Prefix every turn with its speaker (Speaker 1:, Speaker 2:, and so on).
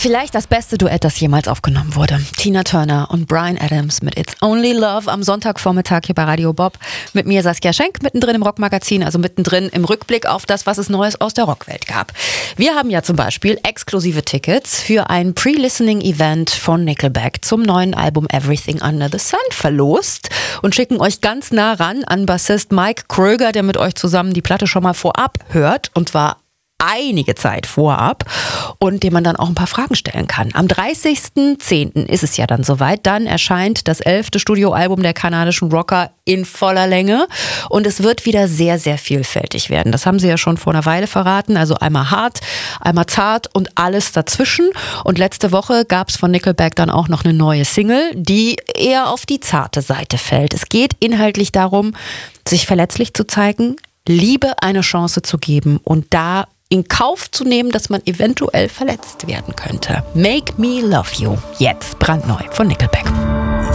Speaker 1: Vielleicht das beste Duett, das jemals aufgenommen wurde. Tina Turner und Bryan Adams mit It's Only Love am Sonntagvormittag hier bei Radio Bob. Mit mir Saskia Schenk, mittendrin im Rockmagazin, also mittendrin im Rückblick auf das, was es Neues aus der Rockwelt gab. Wir haben ja zum Beispiel exklusive Tickets für ein Pre-Listening-Event von Nickelback zum neuen Album Everything Under the Sun verlost und schicken euch ganz nah ran an Bassist Mike Kröger, der mit euch zusammen die Platte schon mal vorab hört, und zwar einige Zeit vorab, und dem man dann auch ein paar Fragen stellen kann. Am 30.10. ist es ja dann soweit. Dann erscheint das 11. Studioalbum der kanadischen Rocker in voller Länge und es wird wieder sehr, sehr vielfältig werden. Das haben sie ja schon vor einer Weile verraten. Also einmal hart, einmal zart und alles dazwischen. Und letzte Woche gab es von Nickelback dann auch noch eine neue Single, die eher auf die zarte Seite fällt. Es geht inhaltlich darum, sich verletzlich zu zeigen, Liebe eine Chance zu geben und da in Kauf zu nehmen, dass man eventuell verletzt werden könnte. Make Me Love You. Jetzt brandneu von Nickelback.